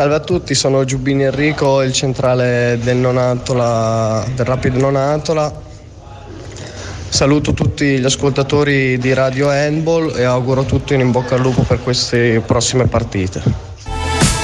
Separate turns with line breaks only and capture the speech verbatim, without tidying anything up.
Salve a tutti, sono Giubbini Enrico, il centrale del Nonantola, del Rapid Nonantola. Saluto tutti gli ascoltatori di Radio Handball e auguro tutti un in bocca al lupo per queste prossime partite.